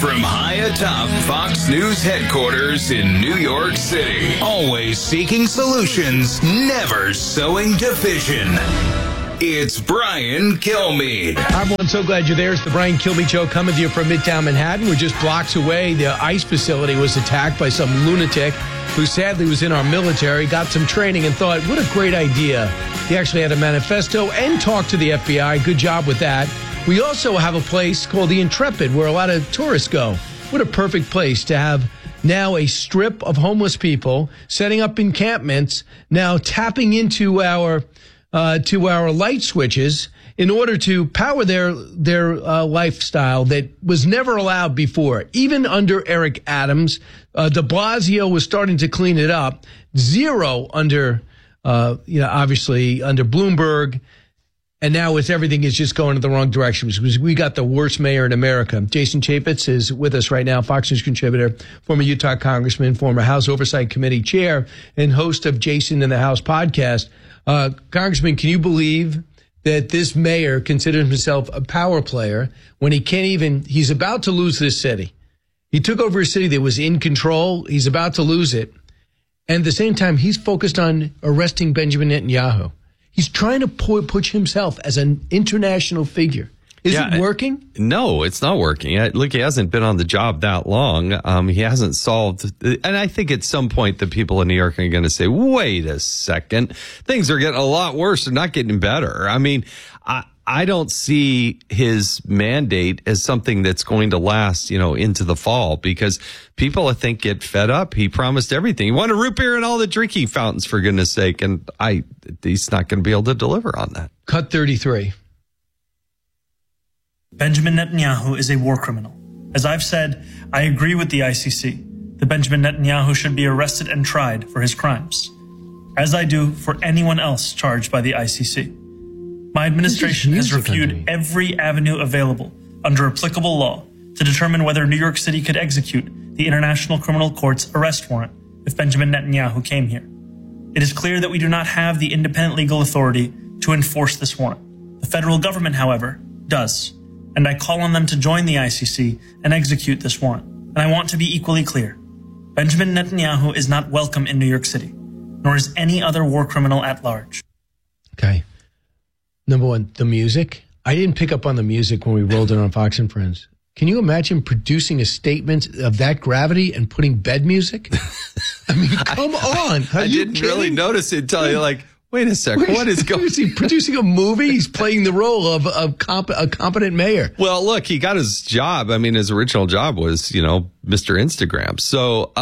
From high atop Fox News headquarters in New York City, always seeking solutions, never sowing division. It's Brian Kilmeade. Hi, everyone. So glad you're there. It's the Brian Kilmeade Show coming to you from Midtown Manhattan. We're just blocks away. The ICE facility was attacked by some lunatic who sadly was in our military, got some training, and thought, what a great idea. He actually had a manifesto and talked to the FBI. Good job with that. We also have a place called the Intrepid where a lot of tourists go. What a perfect place to have now a strip of homeless people setting up encampments, now tapping into our light switches in order to power their lifestyle that was never allowed before. Even under Eric Adams, de Blasio was starting to clean it up. Zero under, obviously under Bloomberg. And now everything is just going in the wrong direction because we got the worst mayor in America. Jason Chaffetz is with us right now, Fox News contributor, former Utah congressman, former House Oversight Committee chair, and host of Jason in the House podcast. Congressman, can you believe that this mayor considers himself a power player when he's about to lose this city? He took over a city that was in control. He's about to lose it. And at the same time, he's focused on arresting Benjamin Netanyahu. He's trying to push himself as an international figure. Is it working? No, it's not working. Look, he hasn't been on the job that long. He hasn't solved. And I think at some point the people in New York are going to say, wait a second, things are getting a lot worse. They're not getting better. I mean, I don't see his mandate as something that's going to last, into the fall because people, I think, get fed up. He promised everything. He wanted root beer and all the drinking fountains, for goodness sake. And he's not going to be able to deliver on that. Cut 33. Benjamin Netanyahu is a war criminal. As I've said, I agree with the ICC that Benjamin Netanyahu should be arrested and tried for his crimes, as I do for anyone else charged by the ICC. My administration has reviewed every avenue available under applicable law to determine whether New York City could execute the International Criminal Court's arrest warrant if Benjamin Netanyahu came here. It is clear that we do not have the independent legal authority to enforce this warrant. The federal government, however, does, and I call on them to join the ICC and execute this warrant. And I want to be equally clear. Benjamin Netanyahu is not welcome in New York City, nor is any other war criminal at large. Okay. Number one, the music. I didn't pick up on the music when we rolled it on Fox and Friends. Can you imagine producing a statement of that gravity and putting bed music? I mean, come on. I didn't really notice it until you're like, wait a sec, what is going on? Is he producing a movie? He's playing the role of a competent mayor. Well, look, he got his job. I mean, his original job was, Mr. Instagram. So,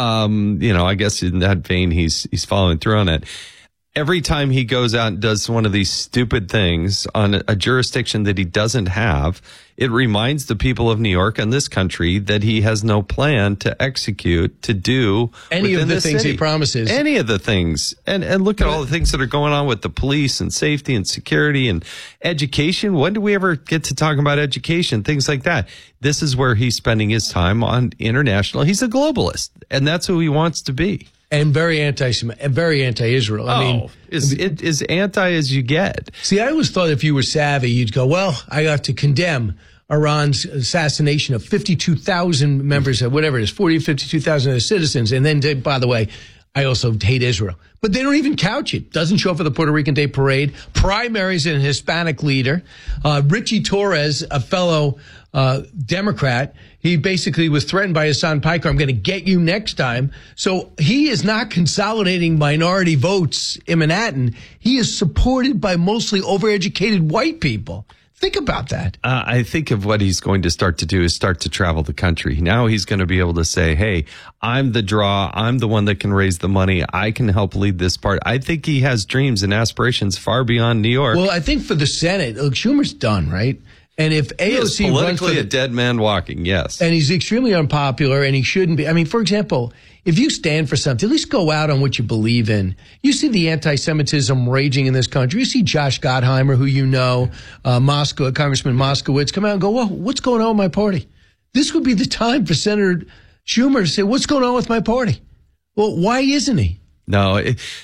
I guess in that vein, he's following through on it. Every time he goes out and does one of these stupid things on a jurisdiction that he doesn't have, it reminds the people of New York and this country that he has no plan to execute, to do any of the things he promises. Any of the things. And look at all the things that are going on with the police and safety and security and education. When do we ever get to talk about education? Things like that. This is where he's spending his time on international. He's a globalist, and that's who he wants to be. And very anti-Israel. I mean, as anti as you get. See, I always thought if you were savvy, you'd go, well, I have to condemn Iran's assassination of 52,000 members of whatever it is, 40 or 52,000 of the citizens. And then, by the way, I also hate Israel. But they don't even couch it. Doesn't show up for the Puerto Rican Day Parade. Primaries in a Hispanic leader. Richie Torres, a fellow Democrat, he basically was threatened by Hassan Piker. I'm going to get you next time. So he is not consolidating minority votes in Manhattan. He is supported by mostly overeducated white people. Think about that. I think of what he's going to start to do is start to travel the country. Now he's going to be able to say, hey, I'm the draw. I'm the one that can raise the money. I can help lead this part. I think he has dreams and aspirations far beyond New York. Well, I think for the Senate, look, Schumer's done, right? And if AOC he is politically runs a dead man walking, yes. And he's extremely unpopular, and he shouldn't be. I mean, for example, if you stand for something, at least go out on what you believe in. You see the anti-Semitism raging in this country. You see Josh Gottheimer, who you know, Congressman Moskowitz, come out and go, well, what's going on with my party? This would be the time for Senator Schumer to say, what's going on with my party? Well, why isn't he? No,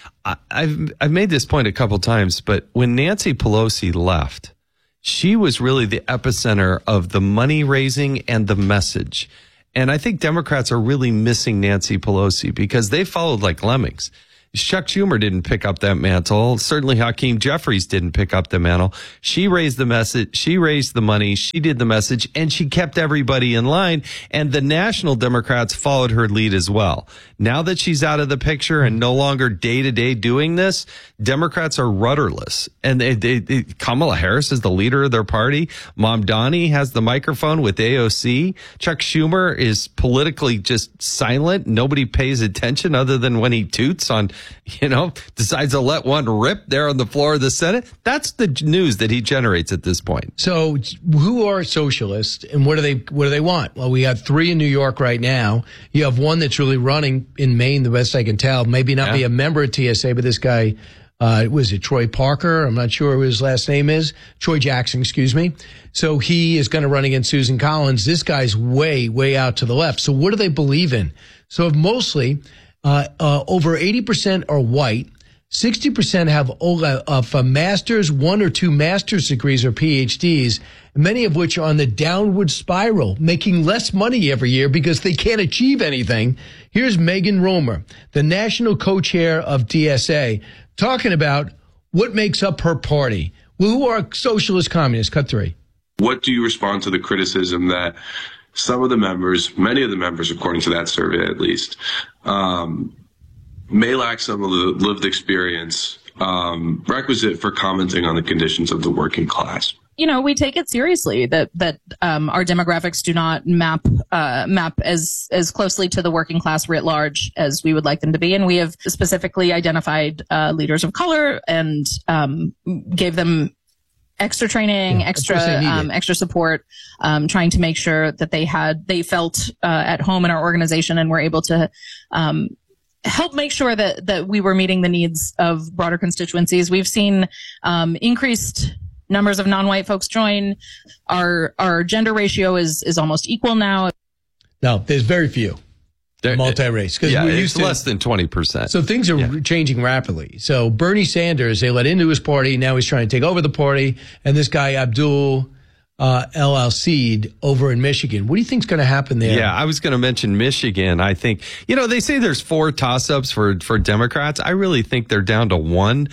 I've made this point a couple times, but when Nancy Pelosi left, she was really the epicenter of the money raising and the message. And I think Democrats are really missing Nancy Pelosi because they followed like lemmings. Chuck Schumer didn't pick up that mantle. Certainly Hakeem Jeffries didn't pick up the mantle. She raised the message. She raised the money. She did the message, and she kept everybody in line. And the national Democrats followed her lead as well. Now that she's out of the picture and no longer day to day doing this, Democrats are rudderless. And Kamala Harris is the leader of their party. Mamdani has the microphone with AOC. Chuck Schumer is politically just silent. Nobody pays attention other than when he toots on, decides to let one rip there on the floor of the Senate. That's the news that he generates at this point. So who are socialists and what do they want? Well, we have 3 in New York right now. You have one that's really running in Maine, the best I can tell. Maybe not be a member of TSA, but this guy, was it Troy Parker? I'm not sure what his last name is. Troy Jackson, excuse me. So he is going to run against Susan Collins. This guy's way, way out to the left. So what do they believe in? So mostly, over 80% are white. 60% have a master's, 1 or 2 master's degrees or PhDs, many of which are on the downward spiral, making less money every year because they can't achieve anything. Here's Megan Romer, the national co-chair of DSA, talking about what makes up her party. Well, who are socialist communists? Cut 3. What do you respond to the criticism that some of the members, many of the members, according to that survey at least, may lack some of the lived experience requisite for commenting on the conditions of the working class? We take it seriously that our demographics do not map as closely to the working class writ large as we would like them to be. And we have specifically identified leaders of color and gave them extra training, extra support, trying to make sure that they felt at home in our organization and were able to help make sure that we were meeting the needs of broader constituencies. We've seen increased numbers of non-white folks join. Our gender ratio is almost equal now. No, there's very few multi-race. Yeah, it's less than 20%. So things are changing rapidly. So Bernie Sanders, they let into his party. Now he's trying to take over the party. And this guy, Abdul El Al-Seed over in Michigan. What do you think's going to happen there? Yeah, I was going to mention Michigan. I think, they say there's 4 toss-ups for Democrats. I really think they're down to 1.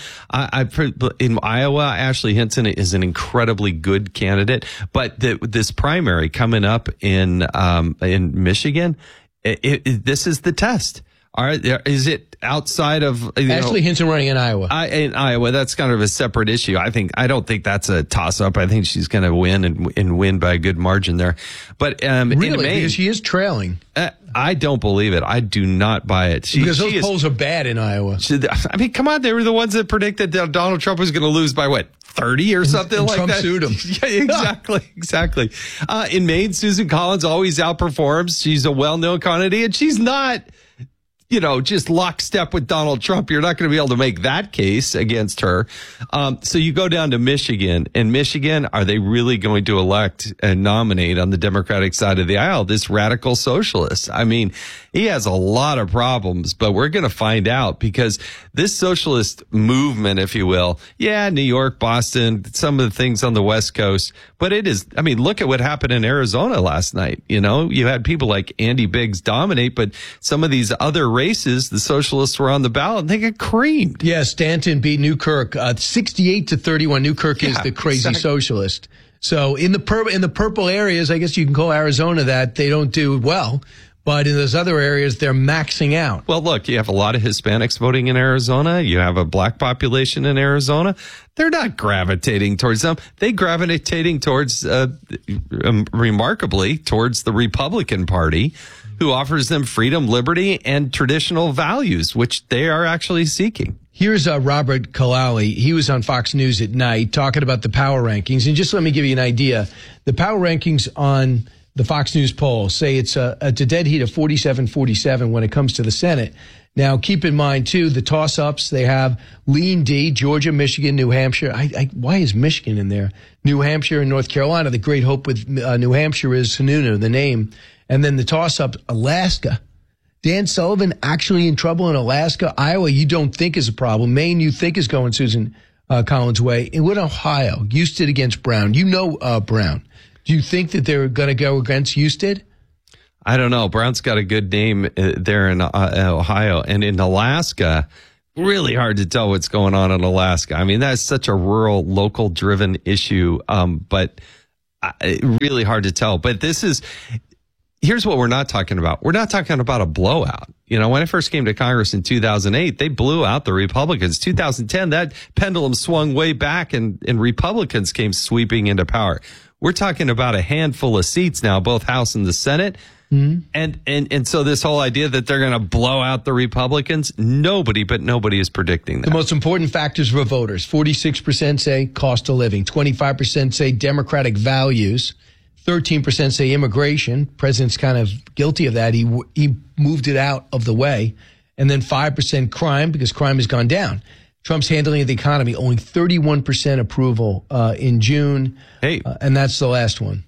In Iowa, Ashley Hinton is an incredibly good candidate, but this primary coming up in Michigan, this is the test. All right, is it outside of Ashley Hinton running in Iowa? In Iowa, that's kind of a separate issue. I don't think that's a toss-up. I think she's going to win and win by a good margin there. But really, in Maine, because she is trailing. I don't believe it. I do not buy it. Because those polls are bad in Iowa. Come on, they were the ones that predicted that Donald Trump was going to lose by what? 30 or something and like Trump that. Sued him. Yeah, exactly. In Maine, Susan Collins always outperforms. She's a well-known candidate, and she's not, just lockstep with Donald Trump. You're not going to be able to make that case against her. So you go down to Michigan. In Michigan, are they really going to elect and nominate on the Democratic side of the aisle this radical socialist? I mean, he has a lot of problems, but we're going to find out because this socialist movement, if you will, New York, Boston, some of the things on the West Coast, but it is, look at what happened in Arizona last night. You had people like Andy Biggs dominate, but some of these other races, the socialists were on the ballot and they get creamed. Yeah, Stanton beat Newkirk 68-31. Newkirk is the crazy socialist. So in the purple areas, I guess you can call Arizona that, they don't do well. But in those other areas, they're maxing out. Well, look, you have a lot of Hispanics voting in Arizona. You have a black population in Arizona. They're not gravitating towards them. They're gravitating towards, remarkably, towards the Republican Party, who offers them freedom, liberty, and traditional values, which they are actually seeking. Here's Robert Kalali. He was on Fox News at night talking about the power rankings. And just let me give you an idea. The power rankings on the Fox News poll say it's a dead heat of 47-47 when it comes to the Senate. Now, keep in mind, too, the toss-ups, they have Lean D, Georgia, Michigan, New Hampshire. Why is Michigan in there? New Hampshire and North Carolina. The great hope with New Hampshire is Sununu, the name. And then the toss-up, Alaska. Dan Sullivan actually in trouble in Alaska. Iowa, you don't think is a problem. Maine, you think is going Susan Collins' way. And with Ohio, Husted against Brown. Brown. Do you think that they're going to go against Husted? I don't know. Brown's got a good name there in Ohio, and in Alaska. Really hard to tell what's going on in Alaska. I mean, that's such a rural, local-driven issue, but really hard to tell. But here's what we're not talking about. We're not talking about a blowout. You know, when I first came to Congress in 2008, they blew out the Republicans. 2010, that pendulum swung way back, and Republicans came sweeping into power. We're talking about a handful of seats now, both House and the Senate. And so this whole idea that they're going to blow out the Republicans, nobody is predicting that. The most important factors for voters, 46% say cost of living, 25% say democratic values, 13% say immigration. President's kind of guilty of that. He moved it out of the way. And then 5% crime, because crime has gone down. Trump's handling of the economy, only 31% approval in June. Hey, and that's the last one.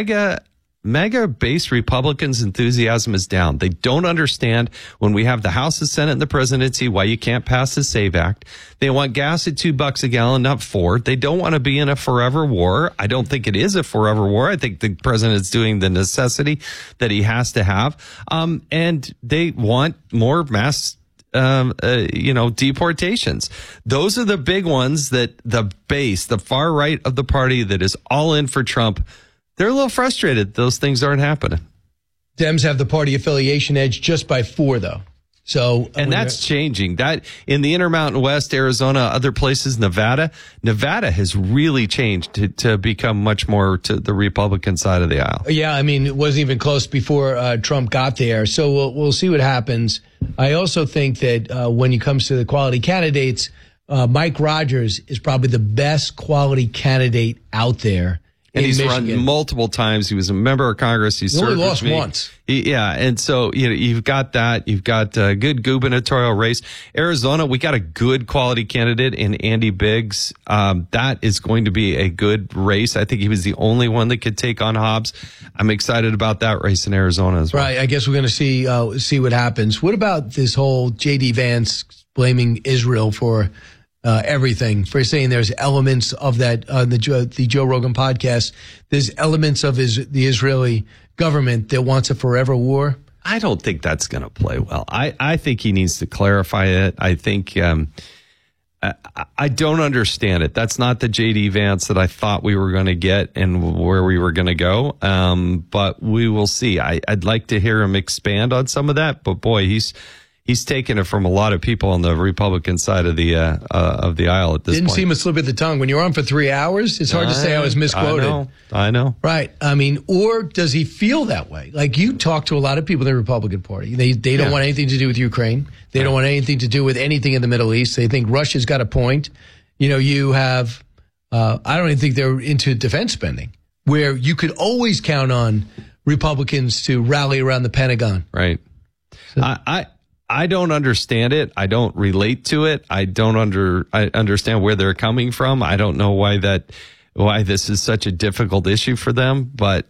MAGA-based Republicans' enthusiasm is down. They don't understand when we have the House, the Senate, and the presidency why you can't pass the SAVE Act. They want gas at $2 a gallon, not $4. They don't want to be in a forever war. I don't think it is a forever war. I think the president's doing the necessity that he has to have. And they want more mass deportations. Those are the big ones that the base, the far right of the party that is all in for Trump, they're a little frustrated. Those things aren't happening. Dems have the party affiliation edge just by 4, though. So, and that's changing. That in the Intermountain West, Arizona, other places, Nevada has really changed to become much more to the Republican side of the aisle. Yeah, I mean, it wasn't even close before Trump got there. So we'll see what happens. I also think that when it comes to the quality candidates, Mike Rogers is probably the best quality candidate out there. And he's run multiple times. He was a member of Congress. He only lost once. And so you've got that. You've got a good gubernatorial race. Arizona, we got a good quality candidate in Andy Biggs. That is going to be a good race. I think he was the only one that could take on Hobbs. I'm excited about that race in Arizona as well. Right. I guess we're going to see what happens. What about this whole J.D. Vance blaming Israel for everything, for saying there's elements of that the Joe Rogan podcast, there's elements of the Israeli government that wants a forever war? I don't think that's going to play well. I think he needs to clarify it. I think I don't understand it. That's not the J.D. Vance that I thought we were going to get and where we were going to go. But we will see. I'd like to hear him expand on some of that. But boy, he's taken it from a lot of people on the Republican side of the aisle at this point. Didn't seem a slip of the tongue. When you're on for 3 hours, it's hard to say I was misquoted. I know. Right. I mean, or does he feel that way? Like, you talk to a lot of people in the Republican Party. They don't want anything to do with Ukraine. They don't want anything to do with anything in the Middle East. They think Russia's got a point. You know, you have, I don't even think they're into defense spending, where you could always count on Republicans to rally around the Pentagon. Right. So, I don't understand it. I don't relate to it. I understand where they're coming from. I don't know why this is such a difficult issue for them, but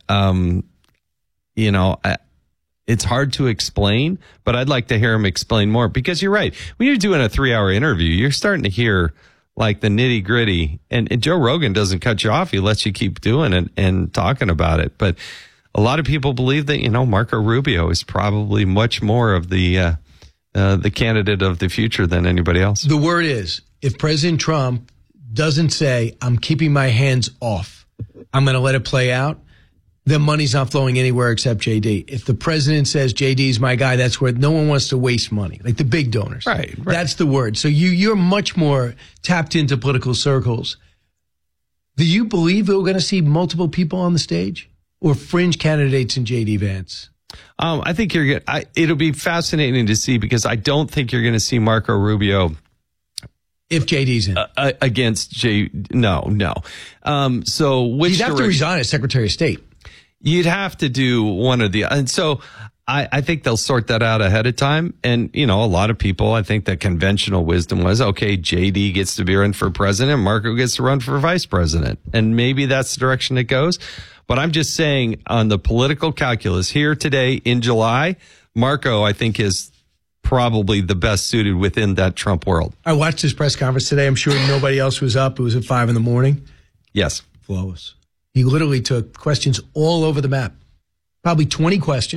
it's hard to explain, but I'd like to hear him explain more, because you're right. When you're doing a 3-hour interview, you're starting to hear like the nitty gritty, and Joe Rogan doesn't cut you off. He lets you keep doing it and talking about it. But a lot of people believe that, Marco Rubio is probably much more of the candidate of the future than anybody else. The word is, if President Trump doesn't say, I'm keeping my hands off, I'm going to let it play out, then money's not flowing anywhere except JD. If the president says JD's my guy, that's where no one wants to waste money, like the big donors. Right. That's the word. So you're much more tapped into political circles. Do you believe we're going to see multiple people on the stage, or fringe candidates in JD Vance? I think it'll be fascinating to see, because I don't think you're going to see Marco Rubio if JD's in against No. So which you'd have to resign as Secretary of State. You'd have to do one or the other. And so I think they'll sort that out ahead of time. And, a lot of people, I think the conventional wisdom was, okay, JD gets to be run for president, Marco gets to run for vice president. And maybe that's the direction it goes. But I'm just saying, on the political calculus here today in July, Marco, I think, is probably the best suited within that Trump world. I watched his press conference today. I'm sure nobody else was up. It was at 5 a.m. Yes. Flawless. He literally took questions all over the map. Probably 20 questions.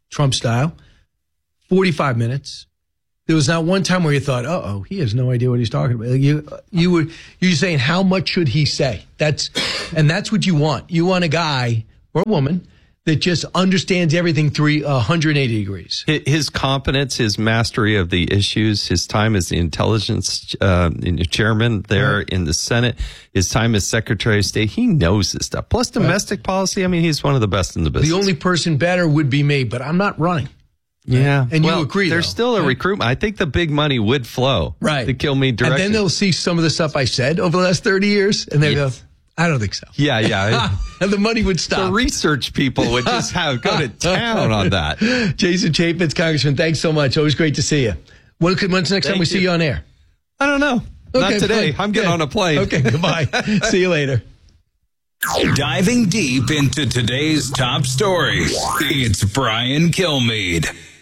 Trump style, 45 minutes. There was not one time where you thought, he has no idea what he's talking about. You're saying, how much should he say? That's what you want. You want a guy or a woman that just understands everything 180 degrees. His competence, his mastery of the issues, his time as the intelligence chairman there in the Senate, his time as Secretary of State, he knows this stuff. Plus domestic policy, I mean, he's one of the best in the business. The only person better would be me, but I'm not running. Yeah. And you agree, there's still a recruitment. I think the big money would flow to Kilmeade directly. And then they'll see some of the stuff I said over the last 30 years, and they go, I don't think so. Yeah. And the money would stop. The research people would just go to town on that. Jason Chaffetz, Congressman, thanks so much. Always great to see you. When's the next time we see you on air? I don't know. Not today. I'm getting on a plane. Okay, goodbye. See you later. Diving deep into today's top stories, it's Brian Kilmeade.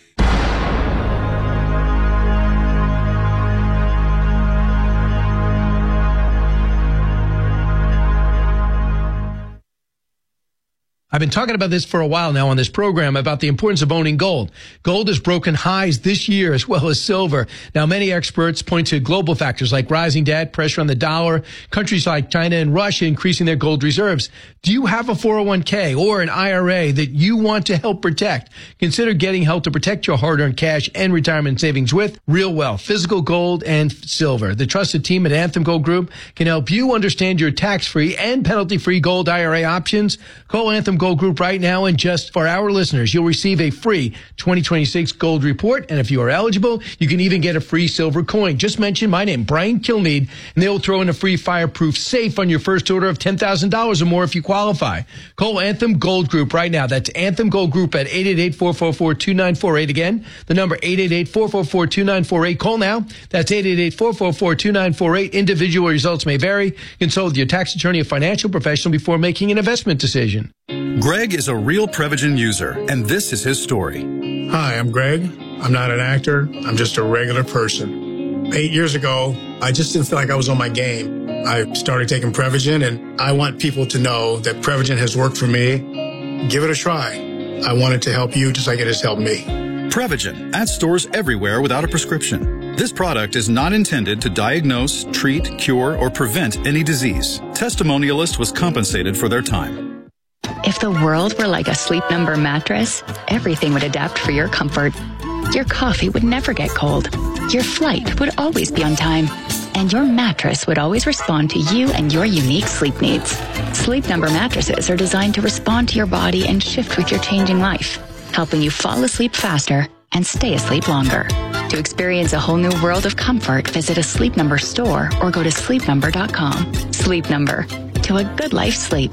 I've been talking about this for a while now on this program about the importance of owning gold. Gold has broken highs this year as well as silver. Now, many experts point to global factors like rising debt, pressure on the dollar, countries like China and Russia increasing their gold reserves. Do you have a 401k or an IRA that you want to help protect? Consider getting help to protect your hard-earned cash and retirement savings with Real Wealth, physical gold and silver. The trusted team at Anthem Gold Group can help you understand your tax-free and penalty-free gold IRA options. Call Anthem Gold Group right now, and just for our listeners, you'll receive a free 2026 gold report. And if you are eligible, you can even get a free silver coin. Just mention my name, Brian Kilmeade, and they will throw in a free fireproof safe on your first order of $10,000 or more if you qualify. Call Anthem Gold Group right now. That's Anthem Gold Group at 888-444-2948. Again, the number 888-444-2948. Call now. That's 888-444-2948. Individual results may vary. Consult with your tax attorney or financial professional before making an investment decision. Greg is a real Prevagen user, and this is his story. Hi, I'm Greg. I'm not an actor. I'm just a regular person. 8 years ago, I just didn't feel like I was on my game. I started taking Prevagen, and I want people to know that Prevagen has worked for me. Give it a try. I want it to help you just like it has helped me. Prevagen, at stores everywhere without a prescription. This product is not intended to diagnose, treat, cure, or prevent any disease. Testimonialist was compensated for their time. If the world were like a Sleep Number mattress, everything would adapt for your comfort. Your coffee would never get cold. Your flight would always be on time. And your mattress would always respond to you and your unique sleep needs. Sleep Number mattresses are designed to respond to your body and shift with your changing life, helping you fall asleep faster and stay asleep longer. To experience a whole new world of comfort, visit a Sleep Number store or go to sleepnumber.com. Sleep Number. To a good life sleep.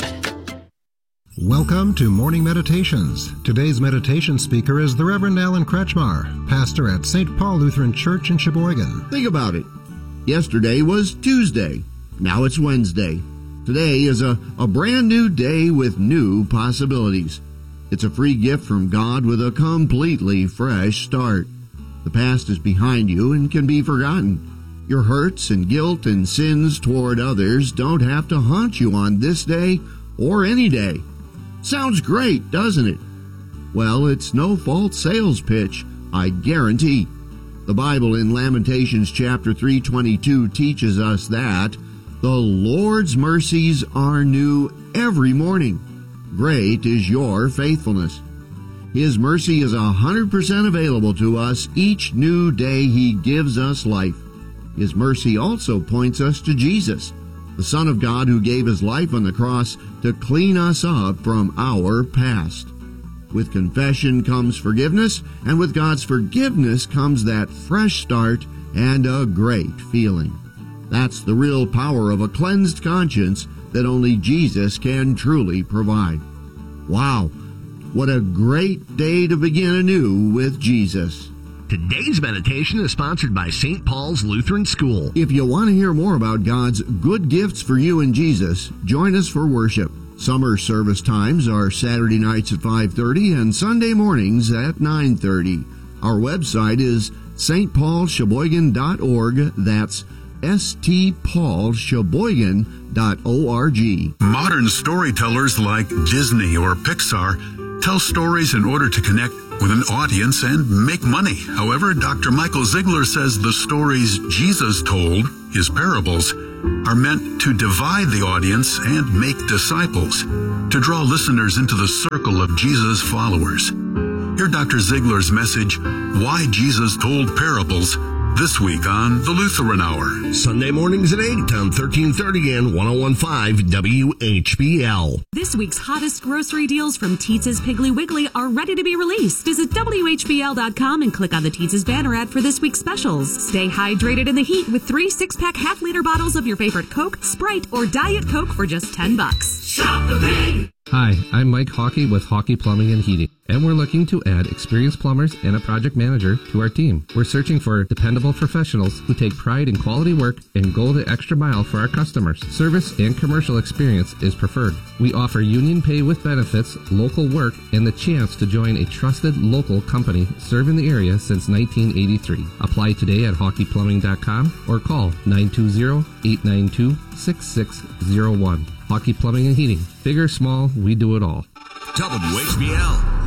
Welcome to Morning Meditations. Today's meditation speaker is the Reverend Alan Kretschmar, pastor at St. Paul Lutheran Church in Sheboygan. Think about it. Yesterday was Tuesday. Now it's Wednesday. Today is a brand new day with new possibilities. It's a free gift from God with a completely fresh start. The past is behind you and can be forgotten. Your hurts and guilt and sins toward others don't have to haunt you on this day or any day. Sounds great, doesn't it? Well, it's no false sales pitch, I guarantee. The Bible in Lamentations chapter 3:22 teaches us that the Lord's mercies are new every morning. Great is your faithfulness. His mercy is 100% available to us each new day He gives us life. His mercy also points us to Jesus, the Son of God who gave His life on the cross to clean us up from our past. With confession comes forgiveness, and with God's forgiveness comes that fresh start and a great feeling. That's the real power of a cleansed conscience that only Jesus can truly provide. Wow, what a great day to begin anew with Jesus. Today's meditation is sponsored by St. Paul's Lutheran School. If you want to hear more about God's good gifts for you and Jesus, join us for worship. Summer service times are Saturday nights at 5:30 and Sunday mornings at 9:30. Our website is stpaulsheboygan.org. That's stpaulsheboygan.org. Modern storytellers like Disney or Pixar tell stories in order to connect with an audience and make money. However, Dr. Michael Ziegler says the stories Jesus told, his parables, are meant to divide the audience and make disciples, to draw listeners into the circle of Jesus' followers. Hear Dr. Ziegler's message, Why Jesus Told Parables, this week on The Lutheran Hour. Sunday mornings at 8 on 1330 and 1015 WHBL. This week's hottest grocery deals from Teetz's Piggly Wiggly are ready to be released. Visit WHBL.com and click on the Teetz's banner ad for this week's specials. Stay hydrated in the heat with 3 6-pack half-liter bottles of your favorite Coke, Sprite, or Diet Coke for just $10. Shop the Pig! Hi, I'm Mike Hawkey with Hawkey Plumbing and Heating, and we're looking to add experienced plumbers and a project manager to our team. We're searching for dependable professionals who take pride in quality work and go the extra mile for our customers. Service and commercial experience is preferred. We offer union pay with benefits, local work, and the chance to join a trusted local company serving the area since 1983. Apply today at hawkeyplumbing.com or call 920-892-6601. Hawkey Plumbing and Heating. Big or small, we do it all. WHBL.